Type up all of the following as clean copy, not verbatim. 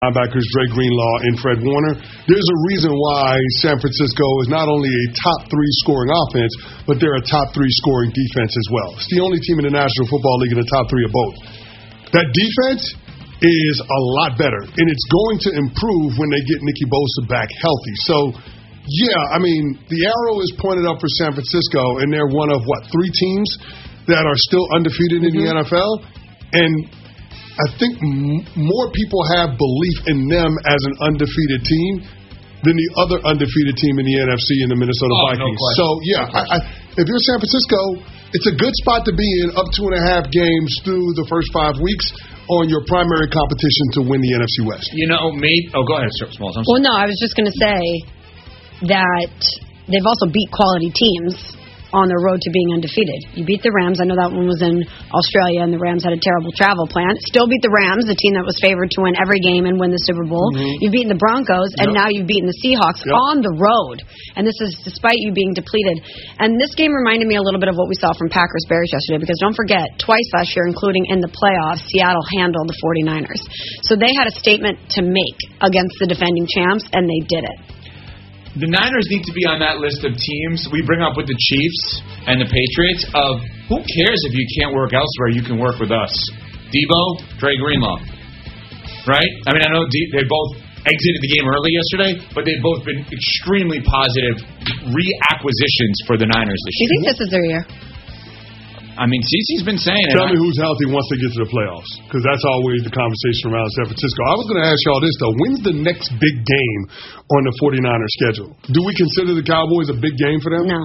linebackers Dre Greenlaw and Fred Warner. There's a reason why San Francisco is not only a top 3 scoring offense, but they're a top 3 scoring defense as well. It's the only team in the National Football League in the top 3 of both. That defense is a lot better, and it's going to improve when they get Nicky Bosa back healthy. So, yeah, I mean, the arrow is pointed up for San Francisco, and they're one of, 3 teams that are still undefeated in the NFL? And I think more people have belief in them as an undefeated team than the other undefeated team in the NFC and the Minnesota Vikings. No so, yeah, if you're San Francisco, it's a good spot to be in, up 2.5 games through the first 5 weeks on your primary competition to win the NFC West. You know, go ahead, Smalls. Well, no, I was just going to say that they've also beat quality teams on the road to being undefeated. You beat the Rams. I know that one was in Australia, and the Rams had a terrible travel plan. Still beat the Rams, the team that was favored to win every game and win the Super Bowl. Mm-hmm. You've beaten the Broncos, and now you've beaten the Seahawks on the road. And this is despite you being depleted. And this game reminded me a little bit of what we saw from Packers-Bears yesterday, because don't forget, twice last year, including in the playoffs, Seattle handled the 49ers. So they had a statement to make against the defending champs, and they did it. The Niners need to be on that list of teams we bring up with the Chiefs and the Patriots of who cares if you can't work elsewhere, you can work with us. Debo, Dre Greenlaw. Right? I mean, I know they both exited the game early yesterday, but they've both been extremely positive reacquisitions for the Niners this year. Do you think this is their year? I mean, Cece's been saying it. Tell me who's healthy once they get to the playoffs, because that's always the conversation around San Francisco. I was going to ask y'all this, though. When's the next big game on the 49ers schedule? Do we consider the Cowboys a big game for them? No.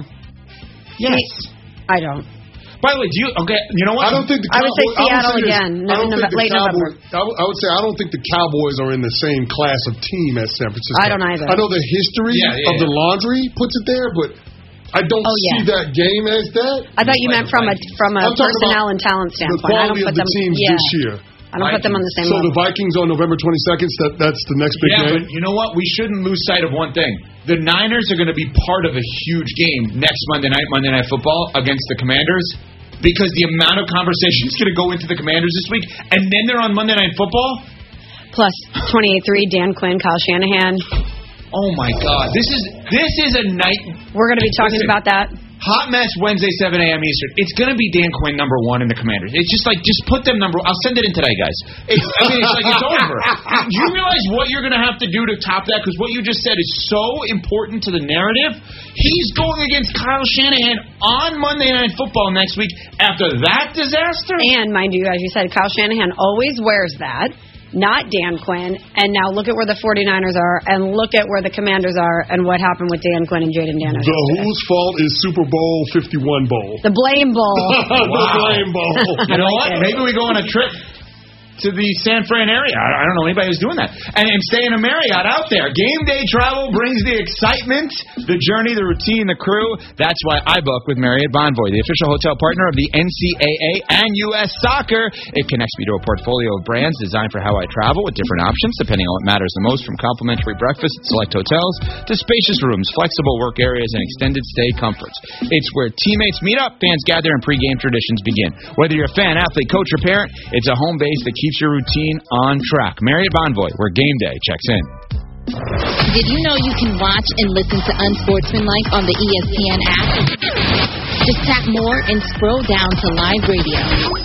Yes. I don't. By the way, you know what? I don't think the Cowboys... I would say Seattle again, late November. I would say I don't think the Cowboys are in the same class of team as San Francisco. I don't either. I know the history of the laundry puts it there, but... I don't see that game as that. I thought you meant from a personnel and talent standpoint. The quality of the teams this year. I don't put them on the same level. So the Vikings on November 22nd, that's the next big game? But you know what? We shouldn't lose sight of one thing. The Niners are going to be part of a huge game next Monday Night Football against the Commanders, because the amount of conversation is going to go into the Commanders this week, and then they're on Monday Night Football. Plus 28-3, Dan Quinn, Kyle Shanahan. Oh my God! This is a night. We're going to be talking about that. Hot Mess Wednesday, 7 a.m. Eastern. It's going to be Dan Quinn #1 in the Commanders. It's just put them number. I'll send it in today, guys. It's over. Do you realize what you're going to have to do to top that? Because what you just said is so important to the narrative. He's going against Kyle Shanahan on Monday Night Football next week after that disaster. And mind you, as you said, Kyle Shanahan always wears that. Not Dan Quinn, and now look at where the 49ers are, and look at where the Commanders are, and what happened with Dan Quinn and Jaden Daniels. Whose fault is Super Bowl 51 Bowl? The Blame Bowl. The Blame Bowl. You know what? Maybe we go on a trip to the San Fran area. I don't know anybody who's doing that. And stay in a Marriott out there. Game day travel brings the excitement, the journey, the routine, the crew. That's why I book with Marriott Bonvoy, the official hotel partner of the NCAA and U.S. Soccer. It connects me to a portfolio of brands designed for how I travel with different options, depending on what matters the most, from complimentary breakfast at select hotels to spacious rooms, flexible work areas, and extended stay comforts. It's where teammates meet up, fans gather, and pregame traditions begin. Whether you're a fan, athlete, coach, or parent, it's a home base that keeps your routine on track. Marriott Bonvoy, where game day checks in. Did you know you can watch and listen to Unsportsmanlike on the ESPN app? Just tap more and scroll down to live radio.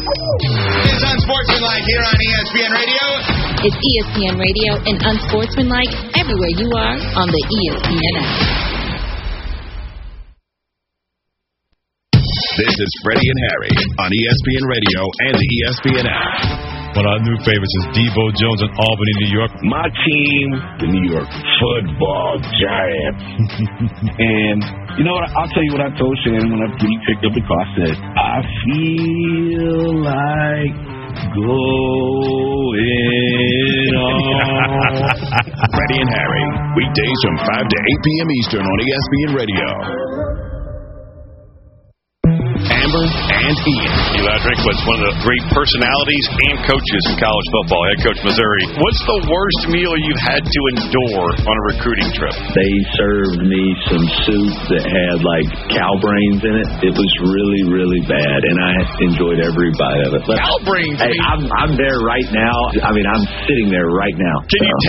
It's Unsportsmanlike here on ESPN Radio. It's ESPN Radio and Unsportsmanlike everywhere you are on the ESPN app. This is Freddie and Harry on ESPN Radio and the ESPN app. One of our new favorites is Debo Jones in Albany, New York. My team, the New York Football Giants. And you know what? I'll tell you what I told Shannon when he picked up the car. I said, I feel like going on. Freddie and Harry, weekdays from 5 to 8 p.m. Eastern on ESPN Radio. Amber and Ian. Eli Drinkwitz, one of the great personalities and coaches in college football, head coach Missouri. What's the worst meal you've had to endure on a recruiting trip? They served me some soup that had cow brains in it. It was really, really bad, and I enjoyed every bite of it. Cow brains? Hey, I'm there right now. I mean, I'm sitting there right now. Can you